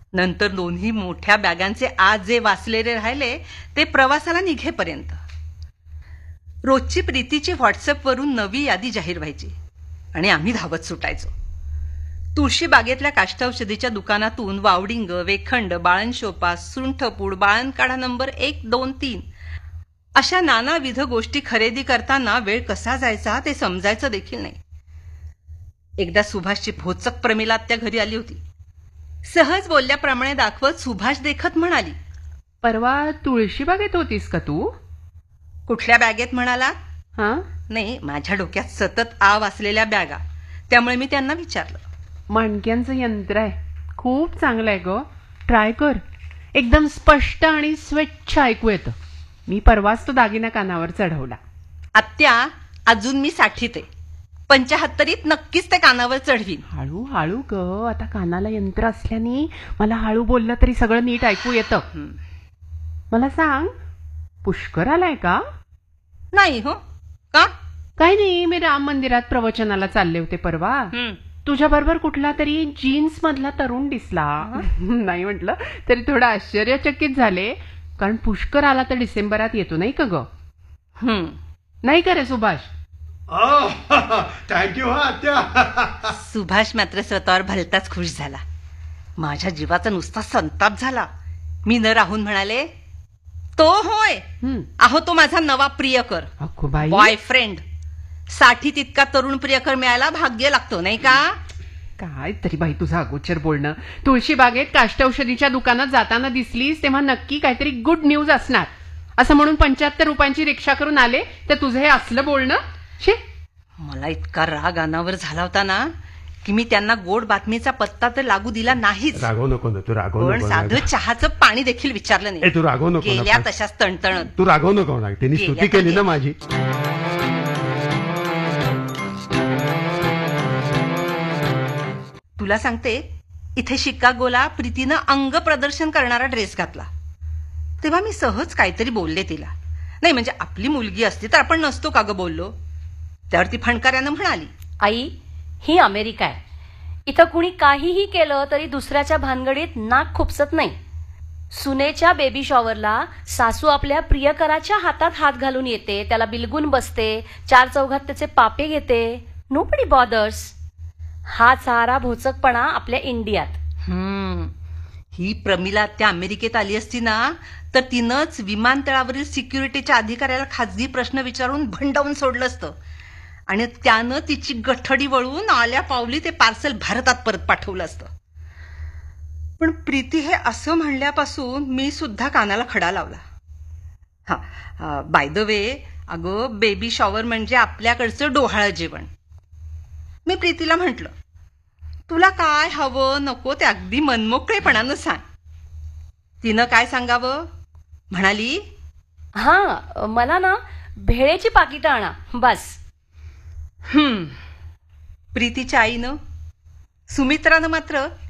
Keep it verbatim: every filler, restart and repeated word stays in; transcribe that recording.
नंतर दोन्ही मोठ्या बॅगांचे आज जे वाचलेले राहिले ते प्रवासाला निघेपर्यंत. रोजची प्रीतीची व्हॉट्सअपवरून नवी यादी जाहीर व्हायची आणि आम्ही धावत सुटायचो. तुळशी बागेतल्या काष्टौषधीच्या दुकानातून वावडिंग, वेखंड, बाळणशोपा, सुंठपूड, बाळणकाढा नंबर एक दोन तीन अशा नानाविध गोष्टी खरेदी करताना वेळ कसा जायचा ते समजायचं देखील नाही. एकदा सुभाषची भोचक प्रमिला त्या घरी आली होती. सहज बोलल्याप्रमाणे दाखवत सुभाष देखत म्हणाली, परवा तुळशी बागेत होतीस का तू? कुठल्या बॅगेत म्हणाला? हा नाही, माझ्या डोक्यात सतत आव असलेल्या बॅगा. त्यामुळे मी त्यांना विचारलं. मणक्यांचं यंत्र आहे, खूप चांगलं आहे ग, ट्राय कर. एकदम स्पष्ट आणि स्वच्छ ऐकू येतं. मी परवाच तो दागिना कानावर चढवला. आत्या, अजून मी साठीत आहे. पंचाहत्तरीत नक्कीच ते कानावर चढवीन. हळू हळू ग, आता कानाला यंत्र असल्याने मला हळू बोललं तरी सगळं नीट ऐकू येतं. मला सांग, पुष्कर आलाय का? नाही हो. का? काही नाही, मी राम मंदिरात प्रवचनाला चालले होते परवा. तुझ्या बरोबर कुठला तरी जीन्स मधला तरुण दिसला. नाही म्हटलं तरी थोडं आश्चर्यचकित झाले, कारण पुष्कर आला तर डिसेंबरात येतो नाही का ग? नाही का रे सुभाष? थँक्यू. सुभाष मात्र स्वतःवर भलताच खुश झाला. माझ्या जीवाचा नुसता संताप झाला. मी न राहून म्हणाले, तो होय, अहो तो माझा नवा प्रियकर, बॉयफ्रेंड. साठी तितका तरुण प्रियकर मिळायला भाग्य लागतो नाही का? काय तरी बाई तुझं अगोचर बोलणं. तुळशी बागेत काष्टौषधीच्या दुकानात जाताना दिसलीस तेव्हा नक्की काहीतरी गुड न्यूज असणार असं म्हणून पंच्याहत्तर रुपयांची रिक्षा करून आले, तर तुझं हे असलं बोलणं. शे, मला इतका राग अनावर झाला होता ना की मी त्यांना गोड बातमीचा पत्ता तर लागू दिला नाहीच. रागवू नको ना तू, रागवू नको. पण साधं चहाचं पाणी देखील विचारलं नाही. तू रागवू नको. गेल्या तशाच तणतणत. तू रागवू नको ना, त्यांनी स्तुती केली ना माझी. तुला सांगते, इथे शिकागोला प्रीतीनं अंग प्रदर्शन करणारा ड्रेस घातला. तेव्हा मी सहज काहीतरी बोलले तिला. नाही म्हणजे आपली मुलगी असती तर आपण नसतो का ग बोललो. त्यावर ती फणकाऱ्यानं म्हणाली, आई, ही अमेरिका आहे. इथं कुणी काहीही केलं तरी दुसऱ्याच्या भानगडीत नाक खुपसत नाही. सुनेच्या बेबी शॉवरला सासू आपल्या प्रियकराच्या हातात हात घालून येते, त्याला बिलगून बसते, चार चौघात त्याचे पापे घेते. Nobody bothers. हा सारा भोचकपणा आपल्या इंडियात. हम्म ही प्रमिला त्या अमेरिकेत आली असती ना तर तिनंच विमानतळावरील सिक्युरिटीच्या अधिकाऱ्याला खाजगी प्रश्न विचारून भंडावून सोडलं असतं आणि त्यानं तिची गठडी वळून आल्या पावली ते पार्सल भारतात परत पाठवलं असतं. पण प्रीती हे असं म्हणल्यापासून मी सुद्धा कानाला खडा लावला. हा, बाय द वे, अगं बेबी शॉवर म्हणजे आपल्याकडचं डोहाळं जेवण. मी प्रीतीला म्हटलं, तुला काय हवं नको ते अगदी मनमोकळेपणानं सांग. तिनं काय सांगावं म्हणाली, हा मला ना भेळेची पाकिटं आणा बस. हम्म प्रीतीच्या आईनं सुमित्रानं मात्र